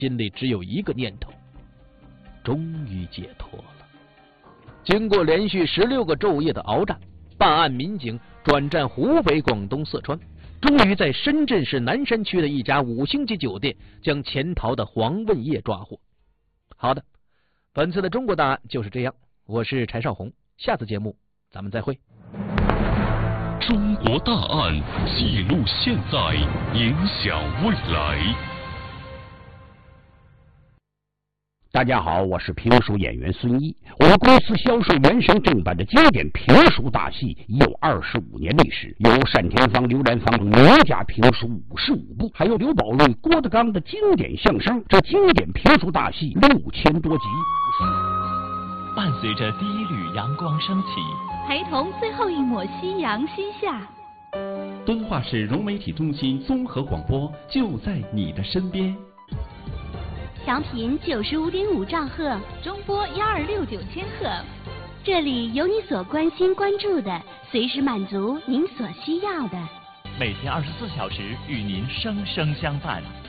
心里只有一个念头：终于解脱了。经过连续16个昼夜的鏖战，办案民警转战湖北、广东、四川，终于在深圳市南山区的一家5星级酒店将潜逃的黄问业抓获。好的，本次的中国大案就是这样。我是柴少红，下次节目咱们再会。 中国大案记录现在，影响未来。 大家好，我是评书演员孙一。我们公司销售原声正版的经典评书大戏已有25年历史，有单田芳、刘兰芳名家评书55部，还有刘宝瑞、郭德纲的经典相声。这经典评书大戏6000多集。 伴随着第一缕阳光升起， 陪同最后一抹夕阳西下。 敦化市融媒体中心综合广播就在你的身边。 调频95.5兆赫，中波1269千赫。这里有你所关心关注的，随时满足您所需要的。 每天24小时与您生生相伴。